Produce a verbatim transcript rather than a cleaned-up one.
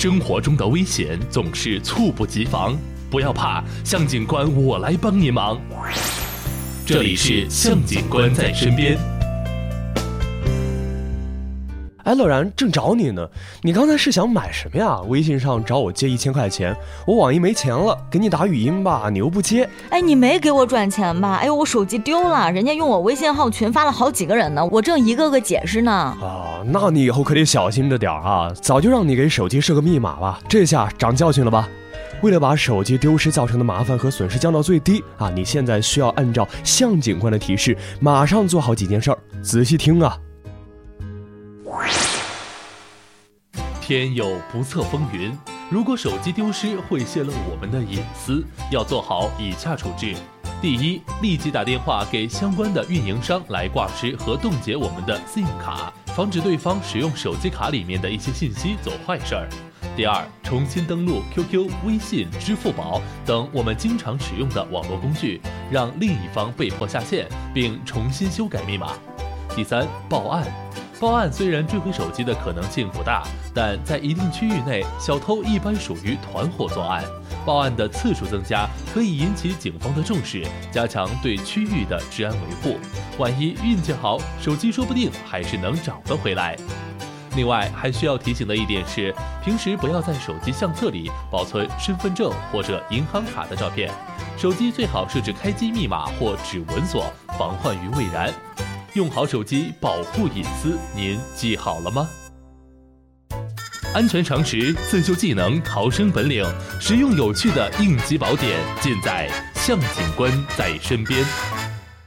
生活中的危险总是猝不及防，不要怕，向警官我来帮您忙。这里是向警官在身边。 哎，乐然，正找你呢。你刚才是想买什么呀？微信上找我借一千块钱，我网易没钱了，给你打语音吧，你又不接。 哎，你没给我转钱吧？哎呦，我手机丢了，人家用我微信号群发了好几个人呢，我正一个个解释呢。 啊，那你以后可得小心着点啊！早就让你给手机设个密码吧，这下长教训了吧？为了把手机丢失造成的麻烦和损失降到最低啊，你现在需要按照向警官的提示，马上做好几件事儿。仔细听啊！ 天有不测风云，如果手机丢失会泄露我们的隐私，要做好以下处置。第一，立即打电话给相关的运营商来挂失和冻结我们的 SIM 卡，防止对方使用手机卡里面的一些信息做坏事儿。第二，重新登录 Q Q、微信、支付宝等我们经常使用的网络工具，让另一方被迫下线，并重新修改密码。第三，报案。报案虽然追回手机的可能性不大，但在一定区域内，小偷一般属于团伙作案。报案的次数增加，可以引起警方的重视，加强对区域的治安维护。万一运气好，手机说不定还是能找得回来。另外，还需要提醒的一点是，平时不要在手机相册里保存身份证或者银行卡的照片。手机最好设置开机密码或指纹锁，防患于未然。用好手机，保护隐私，您记好了吗？安全常识、自救技能、逃生本领，实用有趣的应急宝典，尽在向警官在身边。